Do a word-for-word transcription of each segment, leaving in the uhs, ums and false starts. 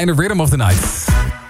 in The Rhythm of the Night.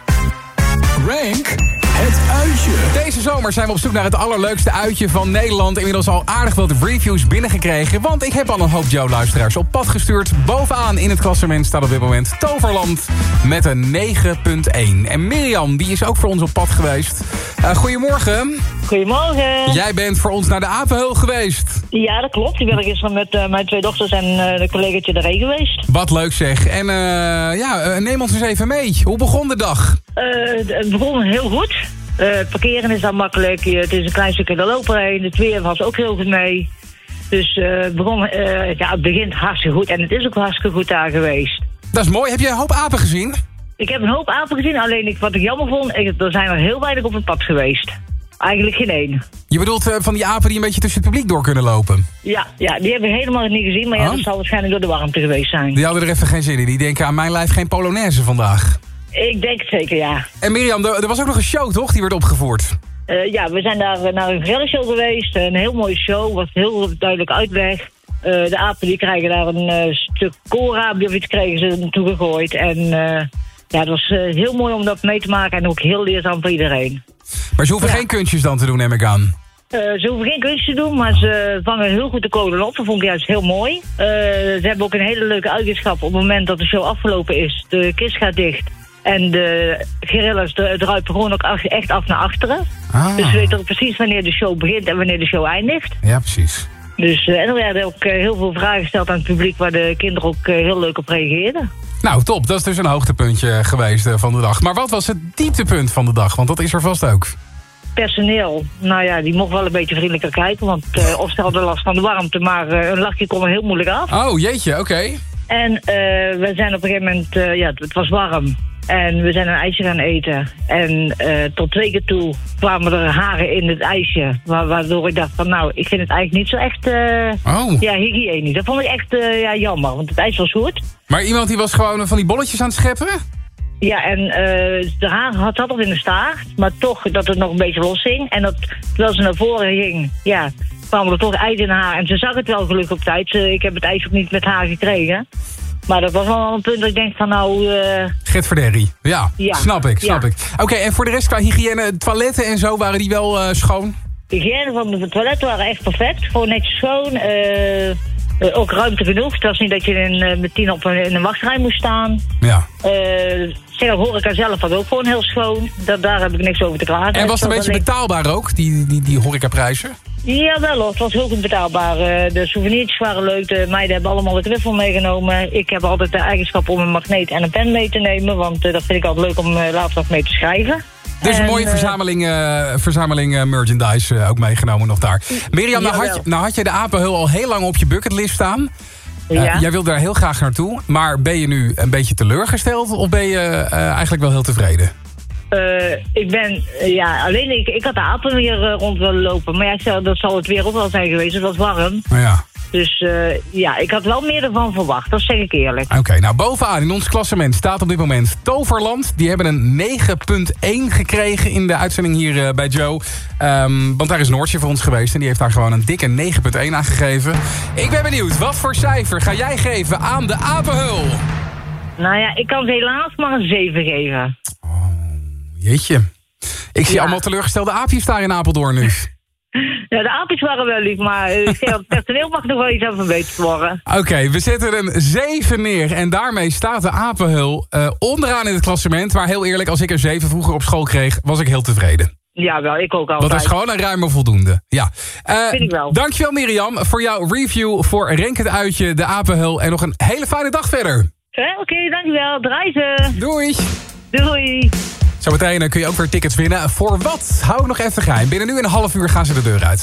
Rank het uitje. Deze zomer zijn we op zoek naar het allerleukste uitje van Nederland. Inmiddels al aardig wat reviews binnengekregen. Want ik heb al een hoop Joe-luisteraars op pad gestuurd. Bovenaan in het klassement staat op dit moment Toverland met een negen komma één. En Mirjam, die is ook voor ons op pad geweest. Uh, goedemorgen. Goedemorgen. Jij bent voor ons naar de Apenheul geweest. Ja, dat klopt. Ik ben er gisteren met uh, mijn twee dochters en uh, de collegaatje erheen geweest. Wat leuk zeg. En uh, ja, uh, neem ons eens even mee. Hoe begon de dag? Uh, het begon heel goed. Uh, het parkeren is dan makkelijk. Het is een klein stukje de loper heen. Het weer was ook heel goed mee. Dus uh, het, begon, uh, ja, het begint hartstikke goed. En het is ook hartstikke goed daar geweest. Dat is mooi. Heb je een hoop apen gezien? Ik heb een hoop apen gezien. Alleen ik, wat ik jammer vond, ik, er zijn er heel weinig op het pad geweest. Eigenlijk geen één. Je bedoelt uh, van die apen die een beetje tussen het publiek door kunnen lopen? Ja, ja, die heb ik helemaal niet gezien. Maar ja, oh. dat zal waarschijnlijk door de warmte geweest zijn. Die hadden er even geen zin in. Die denken aan mijn lijf geen Polonaise vandaag. Ik denk het zeker, ja. En Mirjam, er, er was ook nog een show, toch? Die werd opgevoerd. Uh, ja, we zijn daar naar een grillenshow geweest. Een heel mooie show, was heel duidelijk uitleg. Uh, de apen die krijgen daar een uh, stuk koolrabi of iets kregen ze naartoe gegooid. En uh, ja, het was uh, heel mooi om dat mee te maken en ook heel leerzaam voor iedereen. Maar ze hoeven ja. geen kunstjes dan te doen, neem ik aan. Uh, ze hoeven geen kunstjes te doen, maar ze vangen heel goed de kolen op. Dat vond ik juist heel mooi. Uh, ze hebben ook een hele leuke eigenschap. Op het moment dat de show afgelopen is, de kist gaat dicht. En de gorillas druipen gewoon ook echt af naar achteren. Ah. Dus we weten ook precies wanneer de show begint en wanneer de show eindigt. Ja, precies. Dus, uh, en er werden ook uh, heel veel vragen gesteld aan het publiek waar de kinderen ook uh, heel leuk op reageerden. Nou, top. Dat is dus een hoogtepuntje geweest uh, van de dag. Maar wat was het dieptepunt van de dag? Want dat is er vast ook. Personeel, nou ja, die mocht wel een beetje vriendelijker kijken. Want uh, of ze hadden last van de warmte, maar uh, een lachje kon er heel moeilijk af. Oh, jeetje, oké. Okay. En uh, we zijn op een gegeven moment, uh, ja, het was warm. En we zijn een ijsje gaan eten. En uh, tot twee keer toe kwamen er haren in het ijsje. Waardoor ik dacht van nou, ik vind het eigenlijk niet zo echt uh, oh. ja, hygiënisch. Dat vond ik echt uh, ja, jammer, want het ijs was goed. Maar iemand die was gewoon van die bolletjes aan het scheppen? Ja, en uh, de haar had dat al in de staart. Maar toch dat het nog een beetje los hing. En dat, terwijl ze naar voren ging, ja, kwamen er toch ijs in haar. En ze zag het wel gelukkig op tijd. Ik heb het ijs ook niet met haar gekregen. Maar dat was wel een punt dat ik denk van nou... Uh... Getverderrie. Ja, ja, snap ik, snap ja. ik. Oké, okay, en voor de rest qua hygiëne, toiletten en zo, waren die wel uh, schoon? De hygiëne van de toiletten waren echt perfect. Gewoon netjes schoon. Uh, uh, ook ruimte genoeg. Het was niet dat je in, uh, met tien op een, in een wachtrij moest staan. Ja. Uh, zeg, horeca zelf was ook gewoon heel schoon. Dat, daar heb ik niks over te klagen. En was het een beetje alleen... betaalbaar ook, die, die, die horecaprijzen? Jawel hoor, het was heel goed betaalbaar. De souvenirtjes waren leuk, de meiden hebben allemaal de knuffel meegenomen. Ik heb altijd de eigenschap om een magneet en een pen mee te nemen, want dat vind ik altijd leuk om later nog mee te schrijven. Dus een mooie uh, verzameling, uh, verzameling uh, merchandise uh, ook meegenomen nog daar. Mirjam, nou had, je, nou had je de Apenheul al heel lang op je bucketlist staan. Uh, ja. Jij wilde daar heel graag naartoe, maar ben je nu een beetje teleurgesteld of ben je uh, eigenlijk wel heel tevreden? Uh, ik ben, uh, ja, alleen ik, ik had de apen weer uh, rond willen lopen. Maar ja, dat zal het weer ook wel zijn geweest. Het was warm. Oh ja. Dus uh, ja, ik had wel meer ervan verwacht. Dat zeg ik eerlijk. Oké, okay, nou bovenaan in ons klassement staat op dit moment Toverland. Die hebben een negen komma één gekregen in de uitzending hier uh, bij Joe. Um, want daar is Noortje voor ons geweest. En die heeft daar gewoon een dikke negen komma één aan gegeven. Ik ben benieuwd, wat voor cijfer ga jij geven aan de Apenheul? Nou ja, ik kan helaas maar een zeven geven. Jeetje. Ik zie ja. allemaal teleurgestelde aapjes daar in Apeldoorn nu. Ja, de aapjes waren wel lief, maar het personeel mag nog wel iets aan verbeterd worden. Oké, okay, we zetten een zeven neer. En daarmee staat de Apenheul uh, onderaan in het klassement. Maar heel eerlijk, als ik een zeven vroeger op school kreeg, was ik heel tevreden. Ja, wel, ik ook altijd. Dat is gewoon een ruime voldoende. Ja. Uh, Vind ik wel. Dankjewel Mirjam voor jouw review voor Rank het Uitje, de Apenheul. En nog een hele fijne dag verder. Eh, Oké, okay, dankjewel. Draai ze. Doei. Doei. Zometeen kun je ook weer tickets winnen. Voor wat? Hou nog even geheim. Binnen nu een half uur gaan ze de deur uit.